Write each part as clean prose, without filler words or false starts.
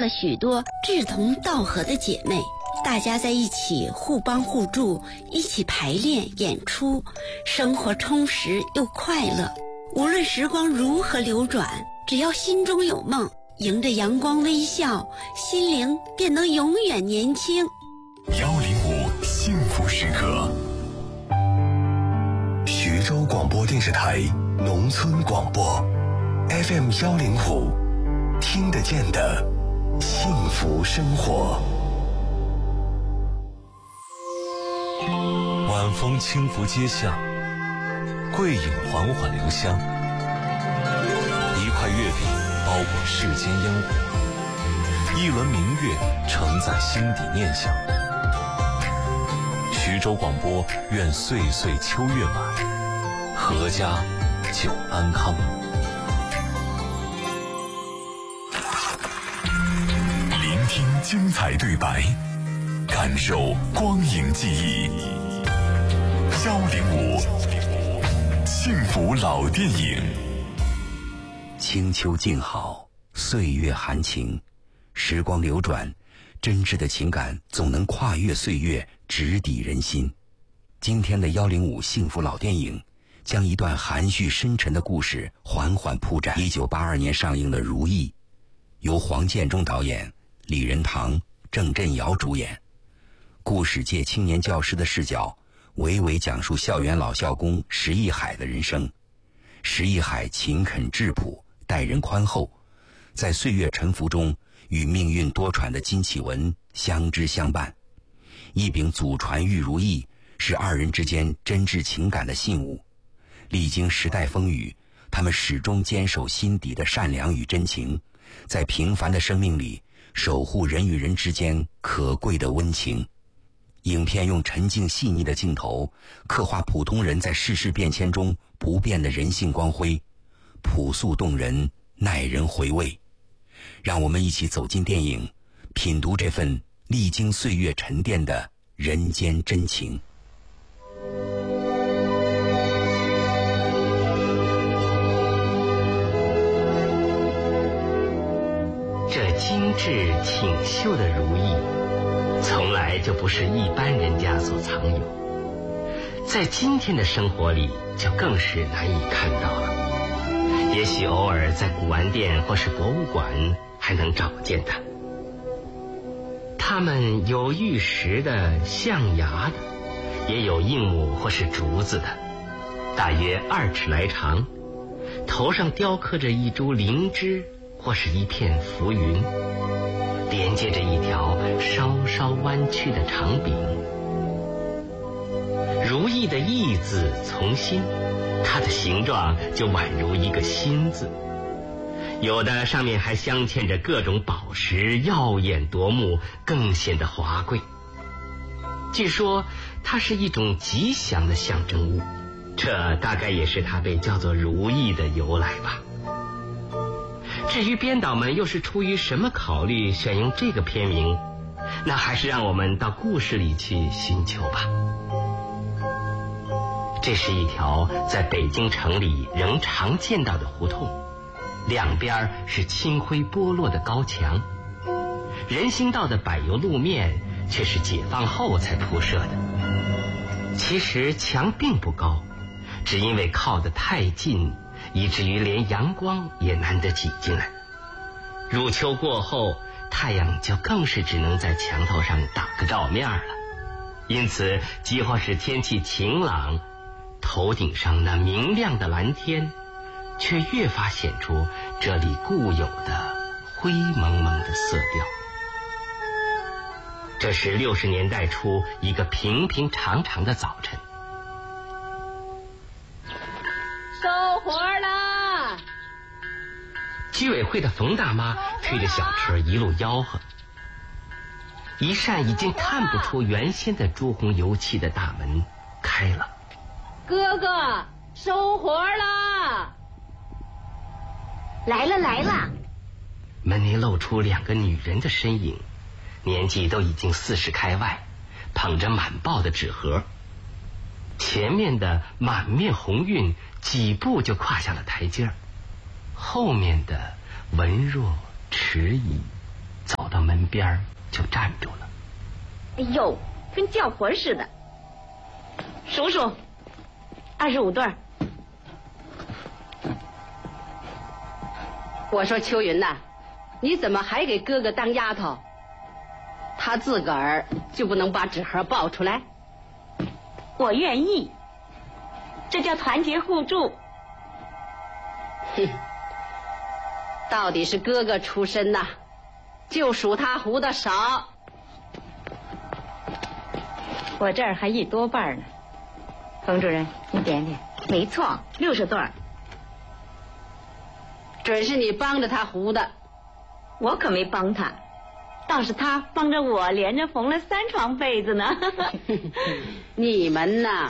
了许多志同道合的姐妹，大家在一起互帮互助，一起排练演出，生活充实又快乐。无论时光如何流转，只要心中有梦，迎着阳光微笑，心灵便能永远年轻。 105幸福时刻，徐州广播电视台农村广播 FM 105，听得见的幸福生活。 晚风轻拂街巷，桂影缓缓留香，一块月饼包裹世间烟火，一轮明月承载心底念想。徐州广播愿岁岁秋月满，阖家久安康。 聆听精彩对白，感受光影记忆。105幸福老电影。 清秋静好，岁月含情，时光流转，真挚的情感总能跨越岁月，直抵人心。今天的105幸福老电影将一段含蓄深沉的故事缓缓铺展。1982年上映的《如懿》，由黄建中导演，李仁堂、郑振尧主演。故事借青年教师的视角，娓娓讲述校园老校工石一海的人生。石一海勤恳质朴，待人宽厚，在岁月沉浮中与命运多舛的金启文相知相伴。一柄祖传玉如意是二人之间真挚情感的信物，历经时代风雨，他们始终坚守心底的善良与真情，在平凡的生命里守护人与人之间可贵的温情。影片用沉静细腻的镜头刻画普通人在世事变迁中不变的人性光辉，朴素动人，耐人回味。让我们一起走进电影，品读这份历经岁月沉淀的人间真情。 这精致挺秀的如意，从来就不是一般人家所藏有，在今天的生活里就更是难以看到了。也许偶尔在古玩店或是博物馆还能找见它。它们有玉石的、象牙的，也有硬木或是竹子的，大约2尺来长，头上雕刻着一株灵芝或是一片浮云，连接着一条稍稍弯曲的长柄。如意的意字从心，它的形状就宛如一个心字，有的上面还镶嵌着各种宝石，耀眼夺目，更显得华贵。据说它是一种吉祥的象征物，这大概也是它被叫做如意的由来吧。至于编导们又是出于什么考虑选用这个片名，那还是让我们到故事里去寻求吧。这是一条在北京城里仍常见到的胡同，两边是青灰剥落的高墙，人行道的柏油路面却是解放后才铺设的。其实墙并不高，只因为靠得太近，以至于连阳光也难得挤进来。入秋过后，太阳就更是只能在墙头上打个照面了。因此即或是天气晴朗，头顶上那明亮的蓝天却越发显出这里固有的灰蒙蒙的色调。这是60年代初一个平平常常的早晨。 收活了！ 居委会的冯大妈推着小车一路吆喝，一扇已经看不出原先的朱红油漆的大门开了。 哥哥，收活了！ 来了来了！ 门内露出2个女人的身影，年纪都已经40开外，捧着满报的纸盒。前面的满面红晕，几步就跨下了台阶儿，后面的文弱迟疑，走门边就站住了。 哎呦，跟叫魂似的。数数，25对。我说秋云呐，你怎么还给哥哥当丫头？他自个儿就不能把纸盒抱出来？ 我愿意，这叫团结互助。 哼，到底是哥哥出身呐，就数他胡的少。 我这儿还1多半呢。冯主任，你点点。没错，60对。 准是你帮着他胡的。 我可没帮他，倒是他帮着我连着缝了3床被子呢。 你们呐，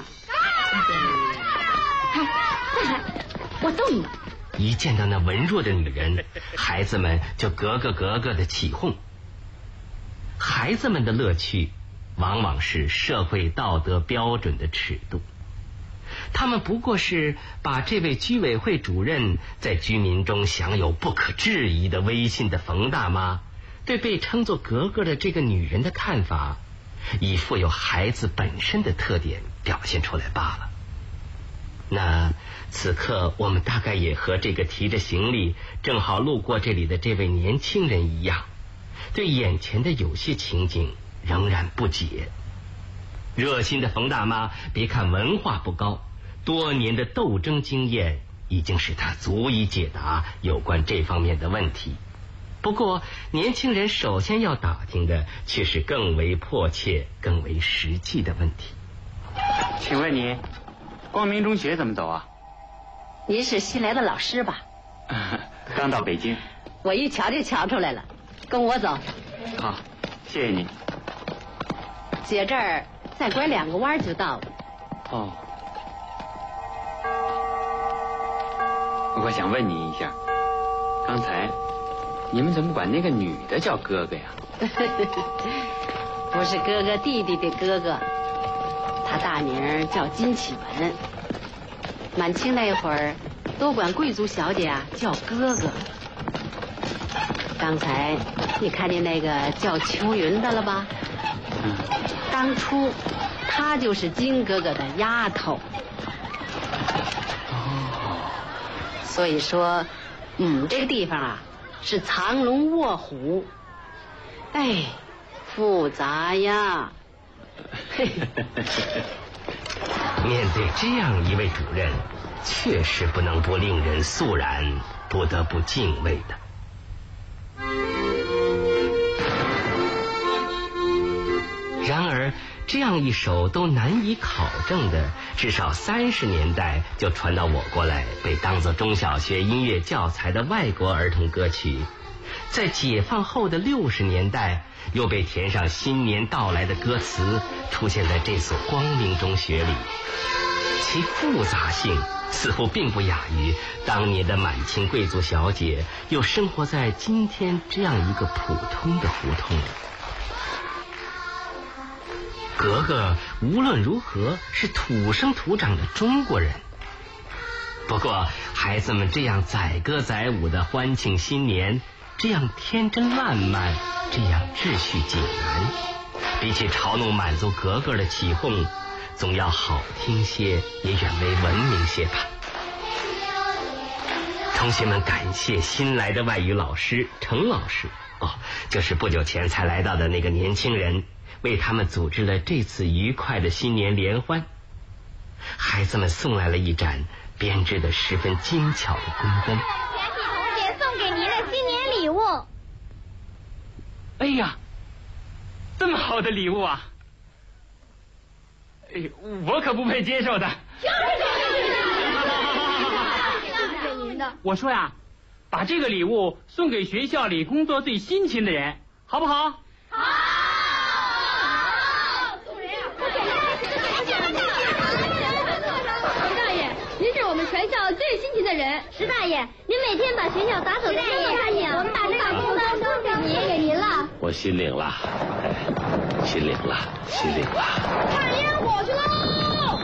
再喊，我揍你！ 一见到那文弱的女人，孩子们就咯咯的起哄。孩子们的乐趣往往是社会道德标准的尺度，他们不过是把这位居委会主任在居民中享有不可置疑的威信的冯大妈对被称作格格的这个女人的看法，以富有孩子本身的特点表现出来罢了。那此刻我们大概也和这个提着行李正好路过这里的这位年轻人一样，对眼前的有些情景仍然不解。热心的冯大妈别看文化不高，多年的斗争经验已经使她足以解答有关这方面的问题。不过年轻人首先要打听的却是更为迫切更为实际的问题。 请问你光明中学怎么走啊？ 您是新来的老师吧？ 刚到北京。 我一瞧就瞧出来了，跟我走。 好，谢谢你。 姐这儿再拐2个弯就到了。 哦，我想问你一下，刚才你们怎么管那个女的叫哥哥呀？ 不是哥哥弟弟的哥哥，他大名叫金启文。满清那会儿都管贵族小姐啊叫哥哥。刚才你看见那个叫秋云的了吧？当初她就是金哥哥的丫头。所以说这个地方啊是藏龙卧虎，哎，复杂呀。 面对这样一位主任，确实不能不令人肃然，不得不敬畏的。然而这样一首都难以考证的，至少30年代就传到我国来，被当作中小学音乐教材的外国儿童歌曲，在解放后的60年代又被填上新年到来的歌词，出现在这所光明中学里。其复杂性似乎并不亚于当年的满清贵族小姐又生活在今天这样一个普通的胡同里。格格无论如何是土生土长的中国人，不过孩子们这样载歌载舞的欢庆新年，这样天真烂漫，这样秩序井然，比起嘲弄满足格格的起哄，总要好听些，也远为文明些吧。同学们感谢新来的外语老师程老师，就是不久前才来到的那个年轻人，为他们组织了这次愉快的新年联欢。孩子们送来了一盏编织的十分精巧的宫灯。 田喜同学送给您的新年礼物。 哎呀，这么好的礼物啊！哎，我可不配接受的。我说呀，把这个礼物送给学校里工作最辛勤的人，好不好？ 好。石大爷，您是我们全校最辛勤的人。石大爷，您每天把学校打扫的这么干净，我们把这个工单都给您了。 我心领了，心领了，心领了。 看烟火去喽！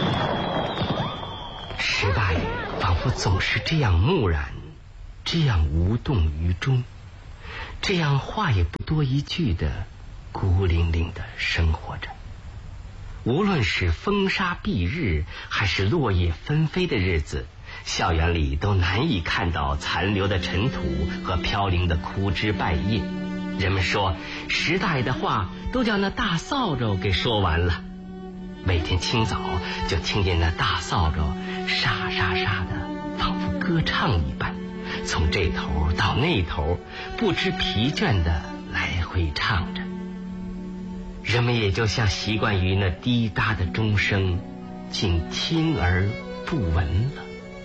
石大爷仿佛总是这样木然，这样无动于衷， 这样话也不多一句的孤零零的生活着。无论是风沙蔽日还是落叶纷飞的日子，校园里都难以看到残留的尘土和飘零的枯枝败叶。人们说石大爷的话都叫那大扫帚给说完了。每天清早就听见那大扫帚沙沙沙的，仿佛歌唱一般，从这头到那头不知疲倦的来回唱着。人们也就像习惯于那滴答的钟声，竟听而不闻了。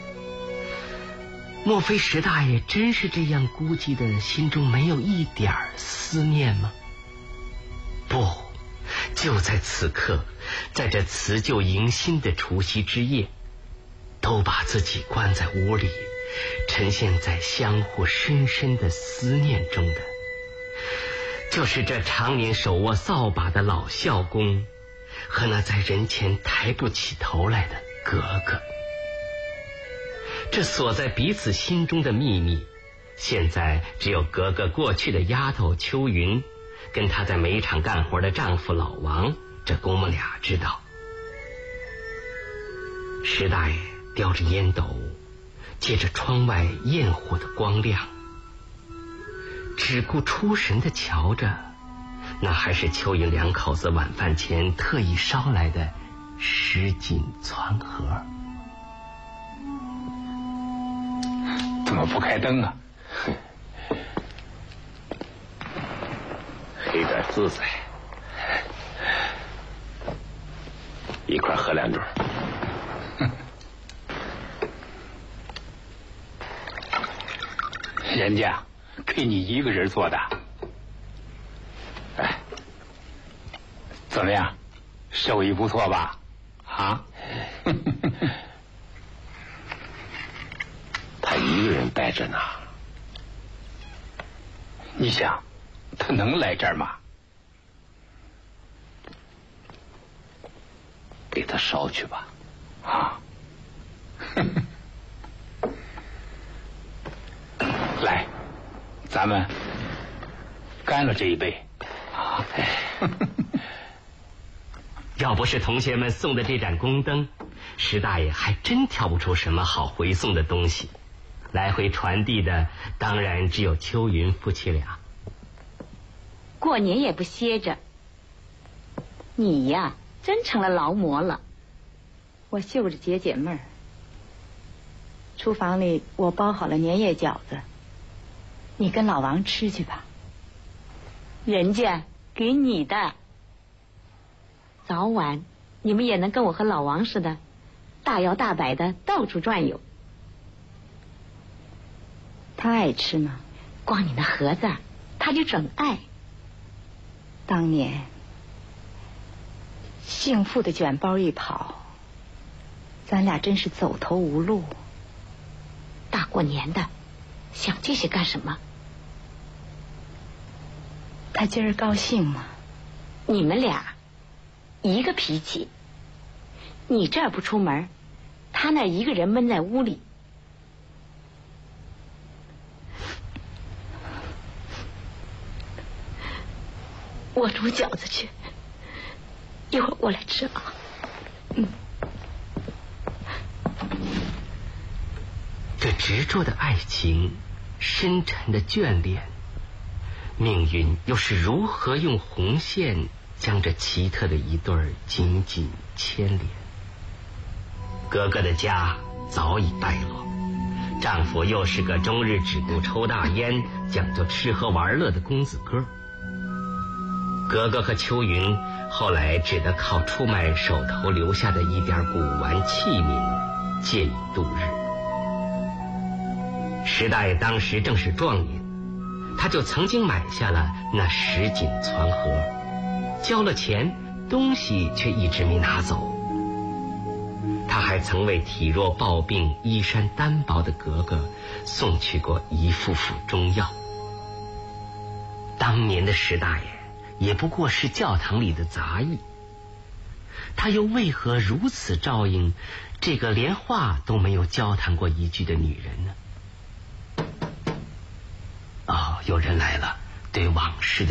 莫非石大爷真是这样孤寂的，心中没有一点思念吗？不，就在此刻，在这辞旧迎新的除夕之夜，都把自己关在屋里，沉陷在相互深深的思念中的，就是这常年手握扫把的老校工和那在人前抬不起头来的格格。这锁在彼此心中的秘密，现在只有格格过去的丫头秋云跟她在煤场干活的丈夫老王这姑母俩知道。石大爷叼着烟斗，借着窗外焰火的光亮，只顾出神地瞧着，那还是秋云两口子晚饭前特意烧来的什锦攒盒。 怎么不开灯啊？ 黑点自在，一块喝两盅。 人家给你一个人做的，哎，怎么样？手艺不错吧？啊？ 他一个人待着呢。 你想，他能来这儿吗？ 给他烧去吧。 啊。来，咱们干了这一杯。啊。 要不是同学们送的这盏宫灯，石大爷还真挑不出什么好回送的东西。来回传递的当然只有秋云夫妻俩。 过年也不歇着，你呀真成了劳模了。我嗅着解解闷儿。厨房里我包好了年夜饺子，你跟老王吃去吧。人家给你的，早晚你们也能跟我和老王似的，大摇大摆的到处转悠。他爱吃吗？光你那盒子他就整爱。当年幸福的卷包一跑，咱俩真是走投无路。大过年的想这些干什么？他今儿高兴吗？你们俩一个脾气，你这儿不出门，他那一个人闷在屋里。我煮饺子去，一会儿我来吃啊。 这执着的爱情，深沉的眷恋，命运又是如何用红线将这奇特的一对紧紧牵连？格格的家早已败落，丈夫又是个终日只顾抽大烟、讲究吃喝玩乐的公子哥。格格和秋云后来只得靠出卖手头留下的一点古玩器皿借以度日。石大爷当时正是壮年，他就曾经买下了那什锦攒盒，交了钱，东西却一直没拿走。他还曾为体弱抱病、衣衫单薄的格格送去过一副副中药。当年的石大爷也不过是教堂里的杂役，他又为何如此照应这个连话都没有交谈过一句的女人呢？哦，有人来了。 对往事的